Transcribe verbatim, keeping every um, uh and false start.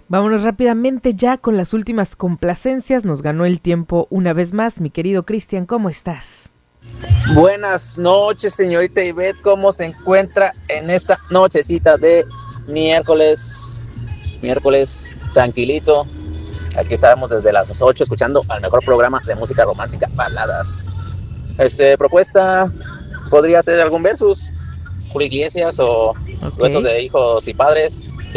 Vámonos rápidamente ya con las últimas complacencias. Nos ganó el tiempo una vez más. Mi querido Cristian, ¿cómo estás? Buenas noches, señorita Ivette. ¿Cómo se encuentra en esta nochecita de miércoles? Miércoles tranquilito. Aquí estábamos desde las ocho escuchando al mejor programa de música romántica, baladas. Este, propuesta, podría ser algún versus, Julio Iglesias o Ok. duetos de hijos y padres.